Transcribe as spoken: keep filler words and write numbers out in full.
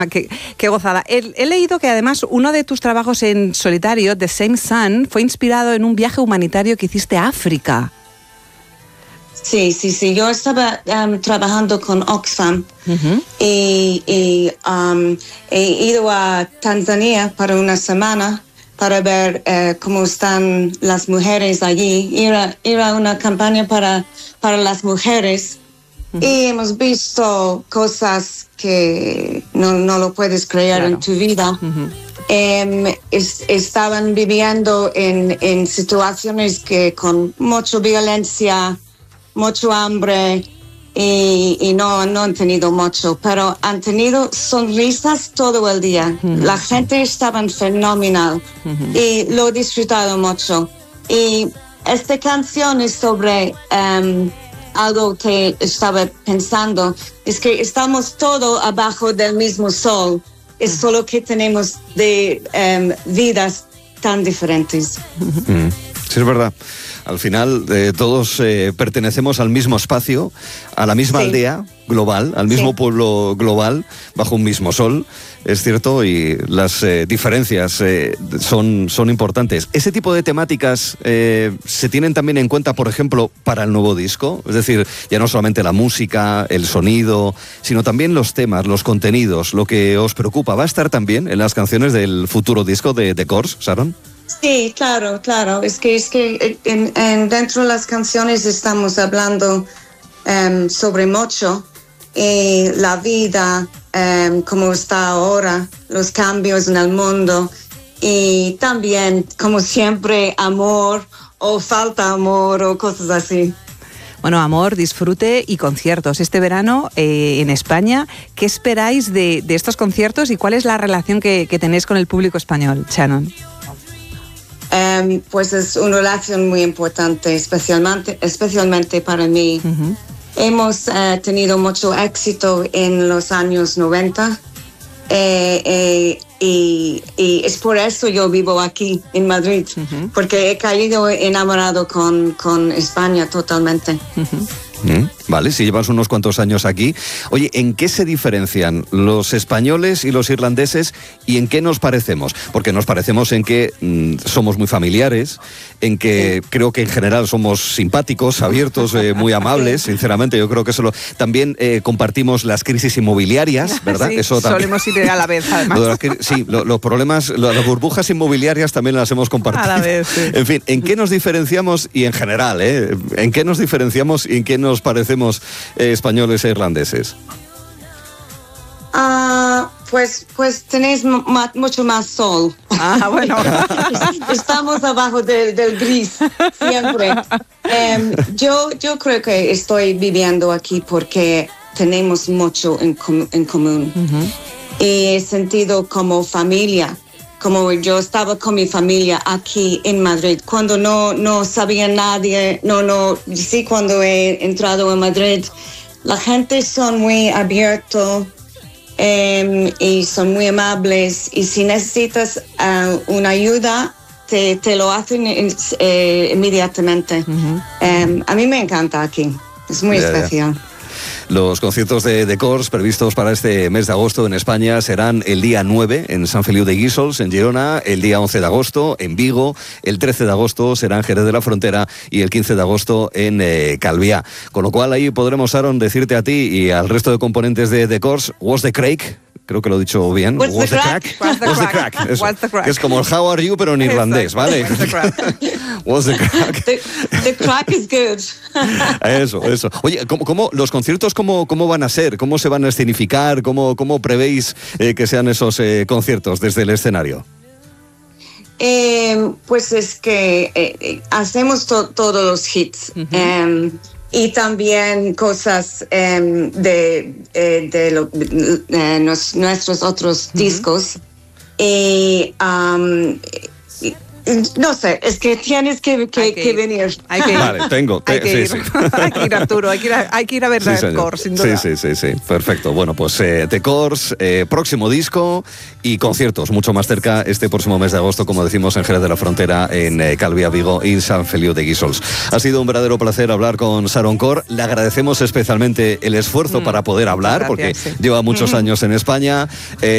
Qué, qué gozada. He, he leído que además uno de tus trabajos en solitario, The Same Sun, fue inspirado en un viaje humanitario que hiciste a África. Sí, sí, sí. Yo estaba um, trabajando con Oxfam uh-huh. y, y um, he ido a Tanzania para una semana para ver uh, cómo están las mujeres allí. Era, era una campaña para, para las mujeres. Y hemos visto cosas que no, no lo puedes creer claro. en tu vida. Uh-huh. Eh, es, estaban viviendo en, en situaciones que con mucha violencia, mucho hambre y, y no, no han tenido mucho, pero han tenido sonrisas todo el día. Uh-huh. La gente estaba fenomenal uh-huh. y lo he disfrutado mucho. Y esta canción es sobre... Um, algo que estaba pensando, es que estamos todos abajo del mismo sol, es solo que tenemos de um, vidas tan diferentes. Mm, sí, es verdad. Al final eh, todos eh, pertenecemos al mismo espacio, a la misma sí. aldea global, al mismo sí. pueblo global, bajo un mismo sol, es cierto, y las eh, diferencias eh, son, son importantes. ¿Ese tipo de temáticas eh, se tienen también en cuenta, por ejemplo, para el nuevo disco? Es decir, ya no solamente la música, el sonido, sino también los temas, los contenidos, lo que os preocupa. ¿Va a estar también en las canciones del futuro disco de The Corrs, Sharon? Sí, claro, claro. Es que, es que en, en, dentro de las canciones estamos hablando um, sobre mucho. Y la vida, um, como está ahora, los cambios en el mundo y también, como siempre, amor o falta amor o cosas así. Bueno, amor, disfrute y conciertos. Este verano eh, en España, ¿qué esperáis de, de estos conciertos y cuál es la relación que, que tenéis con el público español, Shannon? Um, pues es una relación muy importante, especialmente, especialmente para mí. Uh-huh. Hemos uh, tenido mucho éxito en los años noventa eh, eh, y, y es por eso yo vivo aquí en Madrid, uh-huh. porque he caído enamorado con, con España totalmente. Uh-huh. Mm, vale, si llevas unos cuantos años aquí. Oye, ¿en qué se diferencian los españoles y los irlandeses y en qué nos parecemos? Porque nos parecemos en que mm, somos muy familiares, en que creo que en general somos simpáticos, abiertos, eh, muy amables, sinceramente, yo creo que eso lo... También eh, compartimos las crisis inmobiliarias, ¿verdad? Sí, eso también... solemos ir a la vez, además. Lo de las, sí, lo, los problemas, lo, las burbujas inmobiliarias también las hemos compartido. A la vez, sí. En fin, ¿en qué nos diferenciamos y en general, eh? ¿En qué nos diferenciamos y en qué nos parecemos eh, españoles e irlandeses? Uh, pues, pues tenéis m- mucho más sol. Ah, bueno. Estamos abajo del, del gris, siempre. Um, yo, yo creo que estoy viviendo aquí porque tenemos mucho en, com- en común. Uh-huh. Y he sentido como familia. Como yo estaba con mi familia aquí en Madrid, cuando no, no sabía nadie, no, no, sí, cuando he entrado en Madrid, la gente son muy abiertos eh, y son muy amables y si necesitas uh, una ayuda, te, te lo hacen eh, inmediatamente. Uh-huh. Um, a mí me encanta aquí, es muy yeah, especial. Yeah. Los conciertos de The Corrs previstos para este mes de agosto en España serán el día nueve en Sant Feliu de Guíxols, en Girona, el día once de agosto en Vigo, el trece de agosto será en Jerez de la Frontera y el quince de agosto en eh, Calviá. Con lo cual ahí podremos, Sharon, decirte a ti y al resto de componentes de The Corrs, what's the crack? Creo que lo he dicho bien. What's, What's the crack? crack? What's the What's crack? The crack? Eso, What's the crack? Que es como el how are you, pero en irlandés, ¿vale? What's the crack? What's the crack? The, the crack is good. Eso, eso. Oye, ¿cómo, cómo, los conciertos cómo, cómo van a ser? ¿Cómo se van a escenificar? ¿Cómo, cómo prevéis eh, que sean esos eh, conciertos desde el escenario? Eh, pues es que eh, hacemos to- todos los hits. Uh-huh. Um, y también cosas um, de, eh, de lo, eh, nos, nuestros otros uh-huh. discos. Y, um, y no sé, es que tienes que, que, hay que, que venir. Hay que ir. Vale, tengo. Te, hay, que sí, ir. Sí. hay que ir, Arturo, hay que ir a, hay que ir a ver sí, The Corrs, sin duda. Sí, sí, sí, sí, perfecto. Bueno, pues eh, The Corrs, eh, próximo disco y conciertos mucho más cerca este próximo mes de agosto, como decimos, en Jerez de la Frontera, en eh, Calviá, Vigo y Sant Feliu de Guíxols. Ha sido un verdadero placer hablar con Sharon Corr. Le agradecemos especialmente el esfuerzo mm, para poder hablar, gracias, porque sí. lleva muchos mm. años en España. Eh,